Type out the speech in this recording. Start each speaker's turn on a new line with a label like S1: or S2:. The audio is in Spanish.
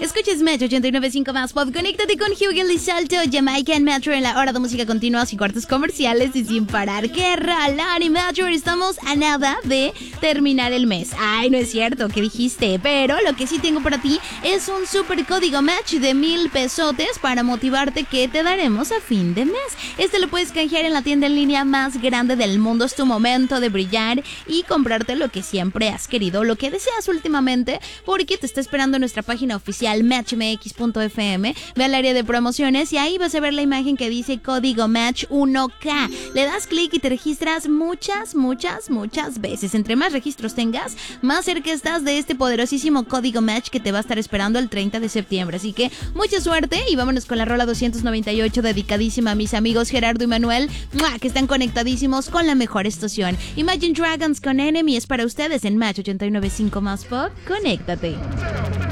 S1: Escuches Match 89.5 más pop. Conéctate con Hugo Lizalto, Jamaican Metro en la hora de música continua, sin cortes comerciales y sin parar. ¡Qué ralar! Y Metro, estamos a nada de terminar el mes. Ay, no es cierto, ¿qué dijiste? Pero lo que sí tengo para ti es un super código Match de 1,000 pesotes para motivarte que te daremos a fin de mes. Este lo puedes canjear en la tienda en línea más grande del mundo. Es tu momento de brillar y comprarte lo que siempre has querido, lo que deseas últimamente, porque te está esperando en nuestra página oficial matchmx.fm. Ve al área de promociones y ahí vas a ver la imagen que dice código Match 1K. Le das clic y te registras muchas veces. Entre más registros tengas, más cerca estás de este poderosísimo código Match que te va a estar esperando el 30 de septiembre. Así que mucha suerte y vámonos con la rola 298 dedicadísima a mis amigos Gerardo y Manuel, que están conectadísimos con la mejor estación. Imagine Dragons con Enemy es para ustedes en Match 89.5 más pop. Conéctate.